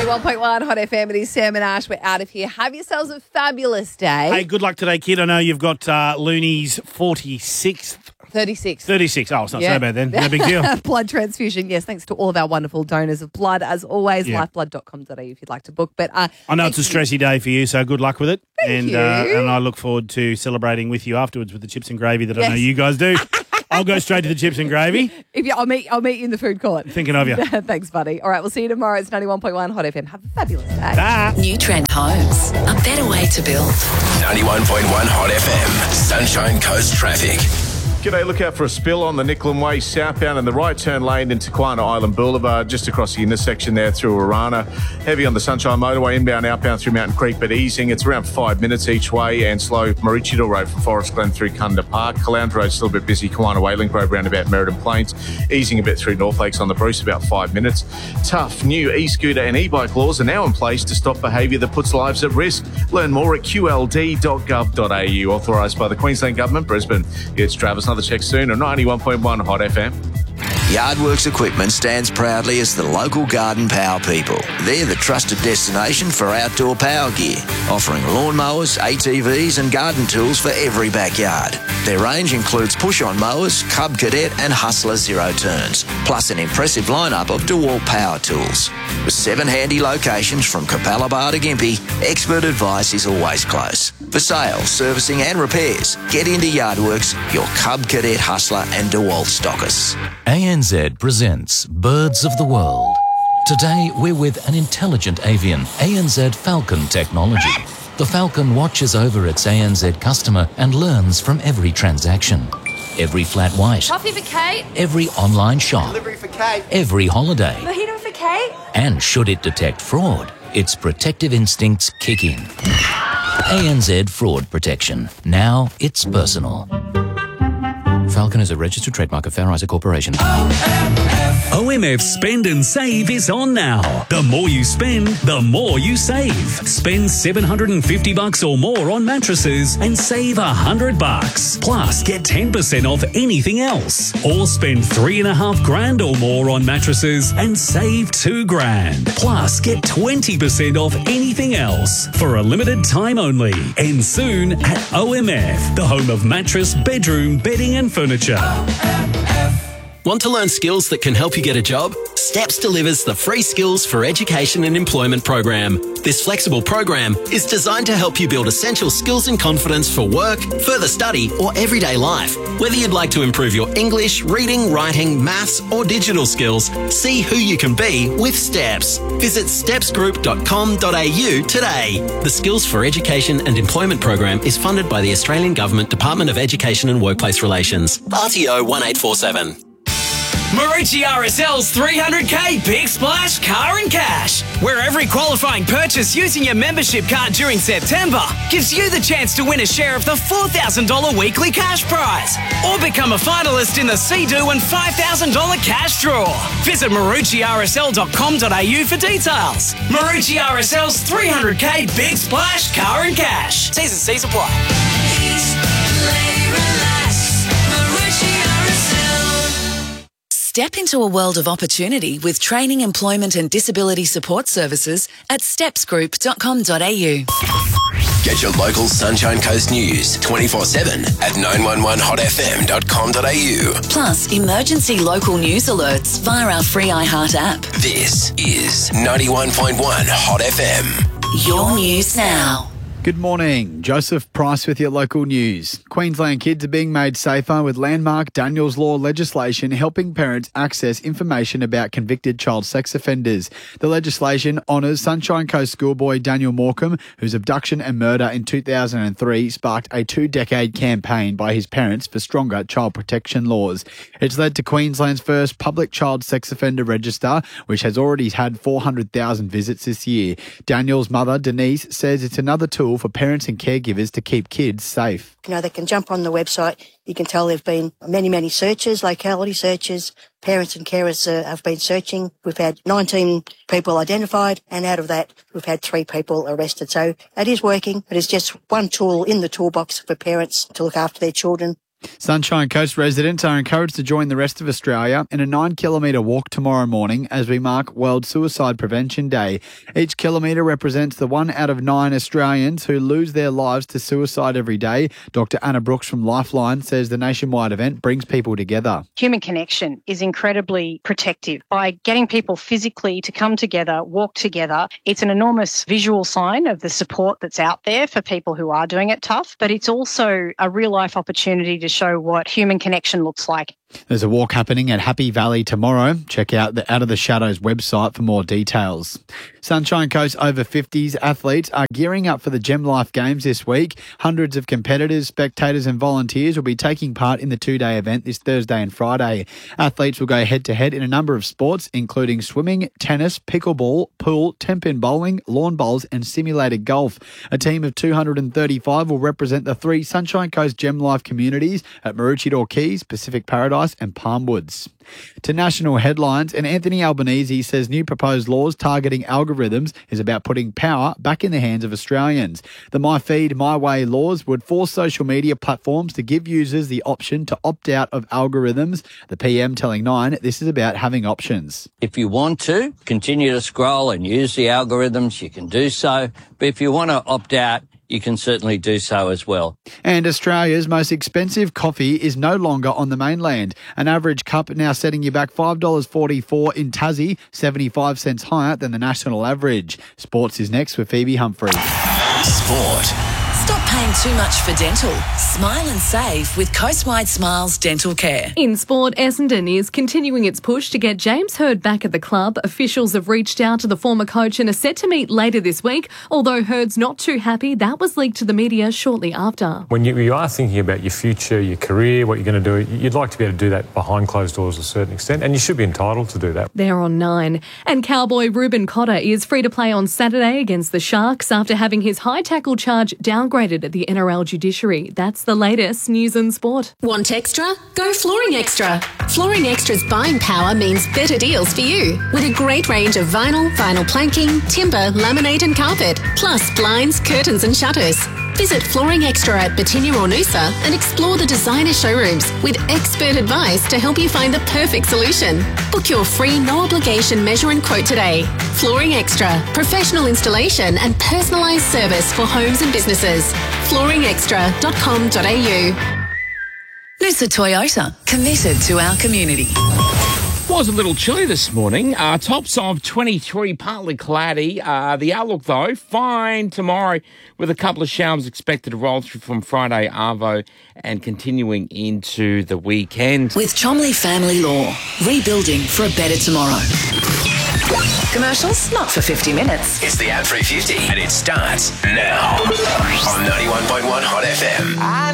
91.1 Hot FM. It is Sam and Ash. We're out of here. Have yourselves a fabulous day. Hey, good luck today, kid. I know you've got Looney's 46th. 36. 36. Oh, it's not so bad then. No big deal. Blood transfusion. Yes, thanks to all of our wonderful donors of blood. As always, lifeblood.com.au if you'd like to book. But I know it's a stressy day for you, so good luck with it. Thank you. And I look forward to celebrating with you afterwards with the chips and gravy that I know you guys do. I'll go straight to the chips and gravy. I'll meet you in the food court. Thinking of you. Thanks, buddy. All right, we'll see you tomorrow. It's 91.1 Hot FM. Have a fabulous day. Bye. New Trend Homes, a better way to build. 91.1 Hot FM, Sunshine Coast traffic. G'day, look out for a spill on the Nicklin Way southbound in the right turn lane into Quina Island Boulevard, just across the intersection there through Arana. Heavy on the Sunshine Motorway, inbound, outbound through Mountain Creek, but easing. It's around 5 minutes each way, and slow Maroochydore Road from Forest Glen through Cunda Park. Caloundra Road still a bit busy. Quina Way Link Road roundabout Meriden Plains, easing a bit through North Lakes on the Bruce, about 5 minutes. Tough new e-scooter and e-bike laws are now in place to stop behaviour that puts lives at risk. Learn more at qld.gov.au. Authorised by the Queensland Government, Brisbane. It's Travis. Another check soon on 91.1 Hot FM. Yardworks Equipment stands proudly as the local garden power people. They're the trusted destination for outdoor power gear, offering lawnmowers, ATVs and garden tools for every backyard. Their range includes push-on mowers, Cub Cadet and Hustler Zero Turns, plus an impressive lineup of DeWalt power tools. With 7 handy locations from Capalaba to Gympie, expert advice is always close. For sales, servicing and repairs, get into Yardworks, your Cub Cadet, Hustler and DeWalt stockers. ANZ presents Birds of the World. Today we're with an intelligent avian, ANZ Falcon technology. The Falcon watches over its ANZ customer and learns from every transaction. Every flat white. Coffee for Kate. Every online shop. Delivery for Kate. Every holiday. Mojito for Kate. And should it detect fraud, its protective instincts kick in. ANZ Fraud Protection. Now it's personal. Falcon is a registered trademark of Fair Isaac Corporation. OMF Spend and Save is on now. The more you spend, the more you save. Spend $750 or more on mattresses and save $100. Plus, get 10% off anything else. Or spend $3,500 or more on mattresses and save $2,000. Plus, get 20% off anything else for a limited time only. And soon at OMF, the home of mattress, bedroom, bedding and furniture. Want to learn skills that can help you get a job? STEPS delivers the Free Skills for Education and Employment program. This flexible program is designed to help you build essential skills and confidence for work, further study or everyday life. Whether you'd like to improve your English, reading, writing, maths or digital skills, see who you can be with STEPS. Visit stepsgroup.com.au today. The Skills for Education and Employment program is funded by the Australian Government Department of Education and Workplace Relations. RTO 1847. Marucci RSL's 300k Big Splash Car and Cash, where every qualifying purchase using your membership card during September gives you the chance to win a share of the $4,000 weekly cash prize, or become a finalist in the Sea-Doo and $5,000 cash draw. Visit maruccirsl.com.au for details. Marucci RSL's 300k Big Splash Car and Cash. T's and C's apply. Step into a world of opportunity with training, employment and disability support services at stepsgroup.com.au. Get your local Sunshine Coast news 24/7 at 911hotfm.com.au. Plus, emergency local news alerts via our free iHeart app. This is 91.1 Hot FM. Your news now. Good morning. Joseph Price with your local news. Queensland kids are being made safer with landmark Daniels Law legislation helping parents access information about convicted child sex offenders. The legislation honours Sunshine Coast schoolboy Daniel Morecambe, whose abduction and murder in 2003 sparked a 2-decade campaign by his parents for stronger child protection laws. It's led to Queensland's first public child sex offender register, which has already had 400,000 visits this year. Daniel's mother, Denise, says it's another tool for parents and caregivers to keep kids safe. You know, they can jump on the website. You can tell there have been many searches, locality searches. Parents and carers have been searching. We've had 19 people identified, and out of that, we've had 3 people arrested. So it is working, but it's just one tool in the toolbox for parents to look after their children. Sunshine Coast residents are encouraged to join the rest of Australia in a 9-kilometre walk tomorrow morning as we mark World Suicide Prevention Day. Each kilometre represents the 1 out of 9 Australians who lose their lives to suicide every day. Dr. Anna Brooks from Lifeline says the nationwide event brings people together. Human connection is incredibly protective. By getting people physically to come together, walk together, it's an enormous visual sign of the support that's out there for people who are doing it tough, but it's also a real-life opportunity to show what human connection looks like. There's a walk happening at Happy Valley tomorrow. Check out the Out of the Shadows website for more details. Sunshine Coast over 50s athletes are gearing up for the Gem Life Games this week. Hundreds of competitors, spectators and volunteers will be taking part in the 2-day event this Thursday and Friday. Athletes will go head-to-head in a number of sports, including swimming, tennis, pickleball, pool, 10-pin bowling, lawn bowls and simulated golf. A team of 235 will represent the 3 Sunshine Coast Gem Life communities at Maroochydore Keys, Pacific Paradise and Palmwoods. To national headlines, and Anthony Albanese says new proposed laws targeting algorithms is about putting power back in the hands of Australians. The My Feed, My Way laws would force social media platforms to give users the option to opt out of algorithms. The PM telling Nine this is about having options. If you want to continue to scroll and use the algorithms, you can do so. But if you want to opt out, you can certainly do so as well. And Australia's most expensive coffee is no longer on the mainland. An average cup now setting you back $5.44 in Tassie, 75 cents higher than the national average. Sports is next with Phoebe Humphrey. Sport. Stop paying too much for dental. Smile and save with Coastwide Smiles Dental Care. In sport, Essendon is continuing its push to get James Hird back at the club. Officials have reached out to the former coach and are set to meet later this week. Although Hird's not too happy, that was leaked to the media shortly after. When you are thinking about your future, your career, what you're going to do, you'd like to be able to do that behind closed doors to a certain extent, and you should be entitled to do that. They're on 9. And Cowboy Ruben Cotter is free to play on Saturday against the Sharks after having his high tackle charge downgraded at the NRL judiciary. That's the latest news and sport. Want extra? Go Flooring Extra. Flooring Extra's buying power means better deals for you. With a great range of vinyl planking, timber, laminate and carpet, plus blinds, curtains and shutters. Visit Flooring Extra at Batinia or Noosa and explore the designer showrooms with expert advice to help you find the perfect solution. Book your free no-obligation measure and quote today. Flooring Extra. Professional installation and personalised service for homes and businesses. flooringextra.com.au. Noosa Toyota. Committed to our community. Was a little chilly this morning. Tops of 23, partly cloudy. The outlook, though, fine tomorrow with a couple of showers expected to roll through from Friday, Arvo, and continuing into the weekend. With Chomley Family Law. Rebuilding for a better tomorrow. Commercials, not for 50 minutes. It's the Ad 350, and it starts now on 91.1 Hot FM.